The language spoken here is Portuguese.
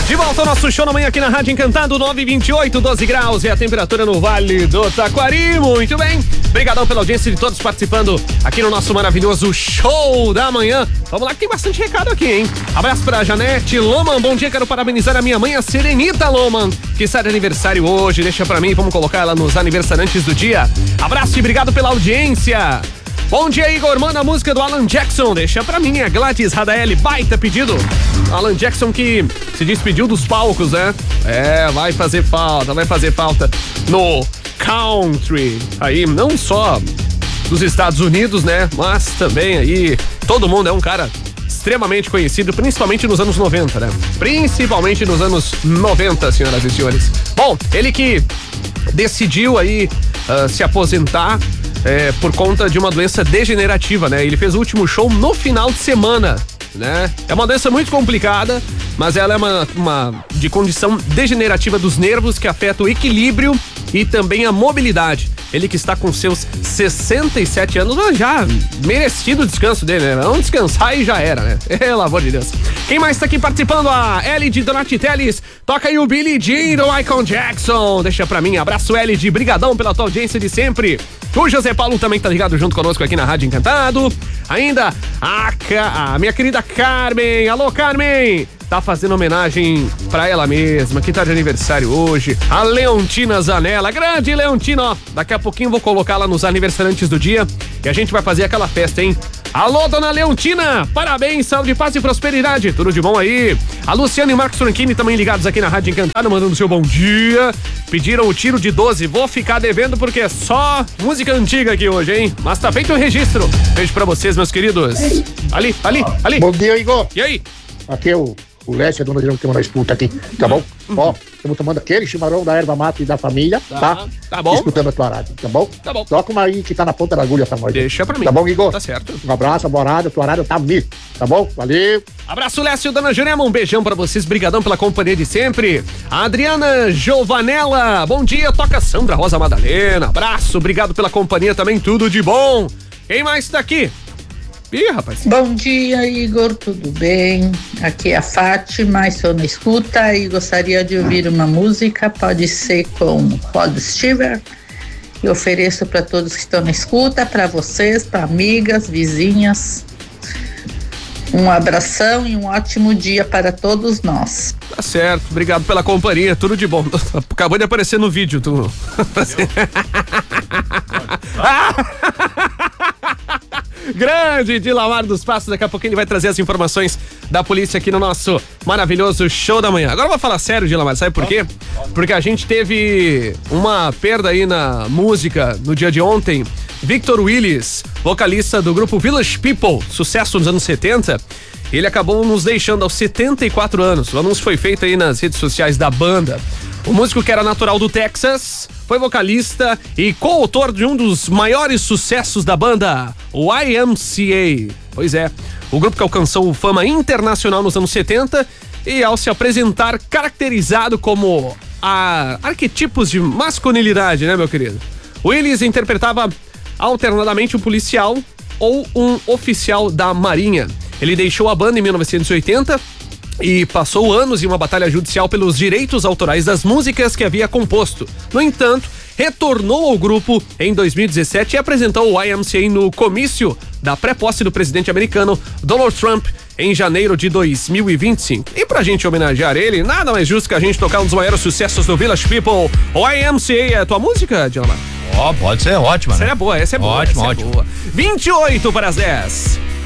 De volta ao nosso show na manhã aqui na Rádio Encantado, 9h28, 12 graus e a temperatura no Vale do Taquari. Muito bem, obrigadão pela audiência de todos participando aqui no nosso maravilhoso show da manhã. Vamos lá que tem bastante recado aqui, hein? Abraço pra Janete Loman, bom dia, quero parabenizar a minha mãe, a Serenita Loman, que está de aniversário hoje, deixa pra mim, vamos colocar ela nos aniversariantes do dia. Abraço e obrigado pela audiência. Bom dia, Igor, manda a música do Alan Jackson, deixa pra mim, a Gladys Radaeli, baita pedido. Alan Jackson que se despediu dos palcos, né? Vai fazer falta no country, aí não só dos Estados Unidos, né? Mas também aí, todo mundo é um cara extremamente conhecido, principalmente nos anos 90, né? Principalmente nos anos 90, senhoras e senhores. Bom, ele que decidiu aí se aposentar por conta de uma doença degenerativa, né? Ele fez o último show no final de semana, né? É uma doença muito complicada, mas ela é uma de condição degenerativa dos nervos que afeta o equilíbrio e também a mobilidade. Ele que está com seus 67 anos, mas já merecido o descanso dele, né? Vamos descansar e já era, né? Pelo amor de Deus. Quem mais está aqui participando? A Ellie de Donati Teles. Toca aí o Billie Jean do Michael Jackson. Deixa pra mim. Abraço, Ellie, de brigadão pela tua audiência de sempre. O José Paulo também tá ligado junto conosco aqui na Rádio Encantado. Ainda a minha querida Carmen. Alô, Carmen! Tá fazendo homenagem pra ela mesma, que tá de aniversário hoje, a Leontina Zanella, grande Leontina, ó, daqui a pouquinho vou colocá-la nos aniversariantes do dia e a gente vai fazer aquela festa, hein? Alô, dona Leontina, parabéns, saúde, paz e prosperidade, tudo de bom aí. A Luciana e Marcos Franchini também ligados aqui na Rádio Encantado, mandando seu bom dia. Pediram o tiro de 12, vou ficar devendo porque é só música antiga aqui hoje, hein? Mas tá feito o registro. Beijo pra vocês, meus queridos. Ali. Bom dia, Igor. E aí? Aqui é o Lécio, dono de uma escuta aqui, tá bom? Ó, estamos tomando aquele chimarrão da erva mate e da família, tá? Tá bom. Escutando a tua rádio, tá bom? Tá bom. Toca uma aí que tá na ponta da agulha pra nós. Deixa pra mim. Tá bom, Igor? Tá certo. Um abraço, boa rádio, tua rádio tá mil, tá bom? Valeu. Abraço, Lécio, dona Jurema, um beijão pra vocês, brigadão pela companhia de sempre. A Adriana Giovanella, bom dia, toca Sandra Rosa Madalena, abraço, obrigado pela companhia também, tudo de bom. Quem mais tá aqui? Ih, rapaz. Bom dia, Igor, tudo bem? Aqui é a Fátima, estou na escuta e gostaria de ouvir uma música, pode ser com Rod Stewart. E ofereço para todos que estão na escuta, para vocês, para amigas, vizinhas. Um abração e um ótimo dia para todos nós. Tá certo, obrigado pela companhia, tudo de bom. Acabou de aparecer no vídeo, tu. Grande Dilamar dos Passos, daqui a pouquinho ele vai trazer as informações da polícia aqui no nosso maravilhoso show da manhã. Agora eu vou falar sério, Dilamar, sabe por quê? Porque a gente teve uma perda aí na música no dia de ontem. Victor Willis, vocalista do grupo Village People, sucesso nos anos 70, ele acabou nos deixando aos 74 anos. O anúncio foi feito aí nas redes sociais da banda. O músico, que era natural do Texas, foi vocalista e coautor de um dos maiores sucessos da banda, o YMCA. Pois é, o grupo que alcançou fama internacional nos anos 70 e, ao se apresentar caracterizado como arquetipos de masculinidade, né, meu querido? Willis interpretava alternadamente um policial ou um oficial da Marinha. Ele deixou a banda em 1980 e passou anos em uma batalha judicial pelos direitos autorais das músicas que havia composto. No entanto, retornou ao grupo em 2017 e apresentou o YMCA no comício da pré-posse do presidente americano Donald Trump em janeiro de 2025. E pra gente homenagear ele, nada mais justo que a gente tocar um dos maiores sucessos do Village People. O YMCA é a tua música, Dilamar? Pode ser, ótima, né? Essa é boa, essa é boa. Ótimo, essa ótimo. É boa. 28 para as 10.